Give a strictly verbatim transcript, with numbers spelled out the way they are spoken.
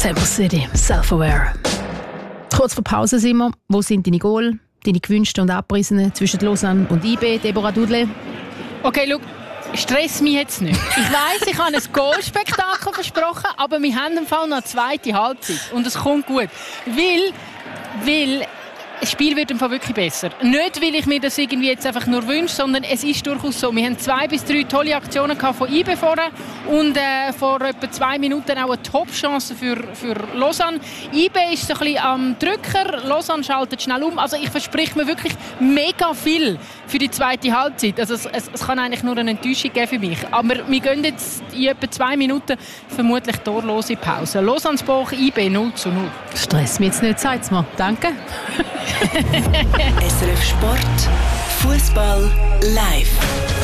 Temple City, Self-Aware. Kurz vor Pause sind wir. Wo sind deine Goal, deine gewünschten und abgepriesenen zwischen Lausanne und I B, Deborah Dudle? Okay, schau, stress mich jetzt nicht. Ich weiss, ich habe ein Goalspektakel versprochen, aber wir haben im Fall noch eine zweite Halbzeit. Und es kommt gut. Weil, weil das Spiel wird im Fall wirklich besser. Nicht, weil ich mir das irgendwie jetzt einfach nur wünsche, sondern es ist durchaus so. Wir haben zwei bis drei tolle Aktionen von I B vorne und äh, vor etwa zwei Minuten auch eine Top-Chance für, für Lausanne. I B ist so ein bisschen am Drücker, Lausanne schaltet schnell um. Also ich verspreche mir wirklich mega viel für die zweite Halbzeit. Also es, es, es kann eigentlich nur eine Enttäuschung geben für mich. Aber wir gehen jetzt in etwa zwei Minuten vermutlich torlose Pause. Lausanne-Boch, I B null zu null. Stress mich jetzt nicht, sagt's mir. Danke. S R F Sport, Fußball live.